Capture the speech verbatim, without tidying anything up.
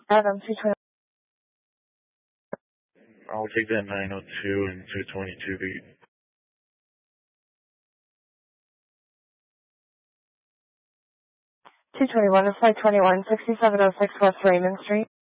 Adam, two twenty. I'll take that nine oh two and two twenty-two beat. two twenty-one to flight twenty-one, sixty-seven oh six West Raymond Street.